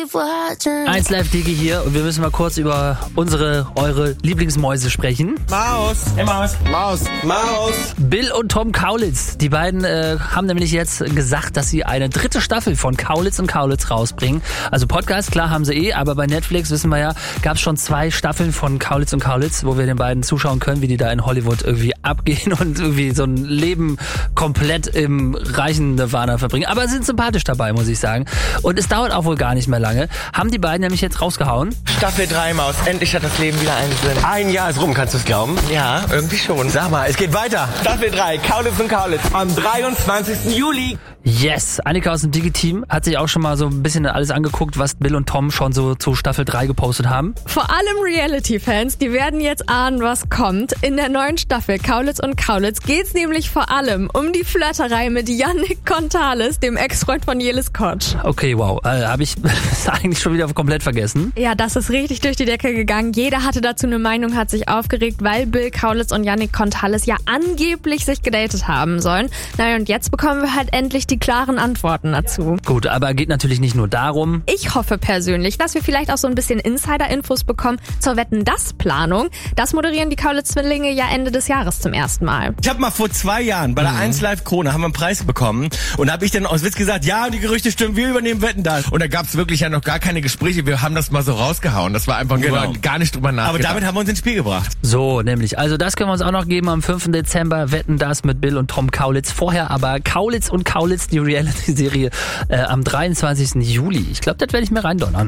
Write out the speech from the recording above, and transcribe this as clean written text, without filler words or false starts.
1 Live Digi hier und wir müssen mal kurz über eure Lieblingsmäuse sprechen. Maus. Hey Maus. Maus. Maus. Bill und Tom Kaulitz. Die beiden haben nämlich jetzt gesagt, dass sie eine 3. Staffel von Kaulitz und Kaulitz rausbringen. Also Podcast, klar haben sie aber bei Netflix, wissen wir ja, gab es schon 2 Staffeln von Kaulitz und Kaulitz, wo wir den beiden zuschauen können, wie die da in Hollywood irgendwie abgehen und irgendwie so ein Leben komplett im reichen Nirvana verbringen. Aber sind sympathisch dabei, muss ich sagen. Und es dauert auch wohl gar nicht mehr lange. Haben die beiden nämlich jetzt rausgehauen. Staffel 3, Maus. Endlich hat das Leben wieder einen Sinn. Ein Jahr ist rum, kannst du es glauben? Ja, irgendwie schon. Sag mal, es geht weiter. Staffel 3, Kaulitz und Kaulitz. Am 23. Juli. Yes, Annika aus dem Digi-Team hat sich auch schon mal so ein bisschen alles angeguckt, was Bill und Tom schon so zu Staffel 3 gepostet haben. Vor allem Reality-Fans, die werden jetzt ahnen, was kommt. In der neuen Staffel Kaulitz und Kaulitz geht's nämlich vor allem um die Flirterei mit Yannick Kontales, dem Ex-Freund von Jelis Kotsch. Okay, wow. Habe ich eigentlich schon wieder komplett vergessen. Ja, das ist richtig durch die Decke gegangen. Jeder hatte dazu eine Meinung, hat sich aufgeregt, weil Bill Kaulitz und Yannick Kontales ja angeblich sich gedatet haben sollen. Naja, und jetzt bekommen wir halt endlich die klaren Antworten dazu. Gut, aber geht natürlich nicht nur darum. Ich hoffe persönlich, dass wir vielleicht auch so ein bisschen Insider-Infos bekommen zur Wetten-dass-Planung. Das moderieren die Kaulitz-Zwillinge ja Ende des Jahres zum ersten Mal. Ich habe mal vor 2 Jahren bei der 1 Live Krone haben wir einen Preis bekommen und da habe ich dann aus Witz gesagt, ja, die Gerüchte stimmen, wir übernehmen Wetten, das. Und da gab es wirklich ja noch gar keine Gespräche, wir haben das mal so rausgehauen. Das war einfach gar nicht drüber nachgedacht. Aber damit haben wir uns ins Spiel gebracht. So, nämlich. Also das können wir uns auch noch geben am 5. Dezember. Wetten, das mit Bill und Tom Kaulitz. Vorher aber Kaulitz und Kaulitz, die Reality-Serie am 23. Juli. Ich glaube, das werde ich mir reindonnern.